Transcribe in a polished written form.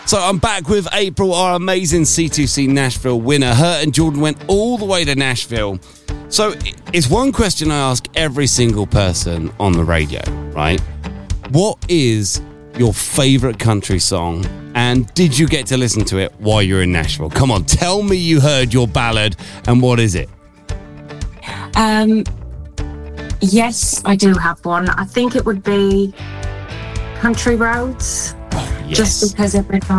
So I'm back with April, our amazing C2C Nashville winner. Her and Jordan went all the way to Nashville. So it's one question I ask every single person on the radio, right? What is your favourite country song? And did you get to listen to it while you're in Nashville? Come on, tell me you heard your ballad, and what is it? Yes, I do have one. I think it would be Country Roads. Oh, yes. Just because every time